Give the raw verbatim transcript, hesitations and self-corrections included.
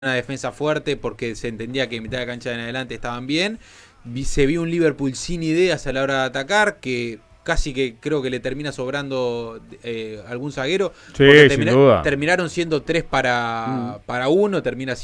una defensa fuerte porque se entendía que en mitad de cancha en adelante estaban bien. Se vio un Liverpool sin ideas a la hora de atacar, que casi que creo que le termina sobrando eh, algún zaguero. Sí, Porque sin termina, duda. terminaron siendo tres para, Mm. para uno, termina